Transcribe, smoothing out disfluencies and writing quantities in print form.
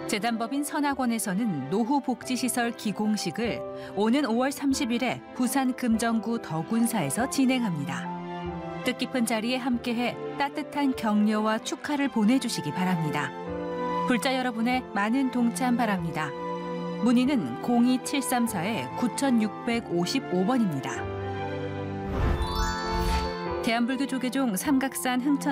재단법인 선학원에서는 노후복지시설 기공식을 오는 5월 30일에 부산 금정구 덕운사에서 진행합니다. 뜻깊은 자리에 함께해 따뜻한 격려와 축하를 보내주시기 바랍니다. 불자 여러분의 많은 동참 바랍니다. 문의는 02734-9655번입니다. 대한불교 조계종 삼각산 흥천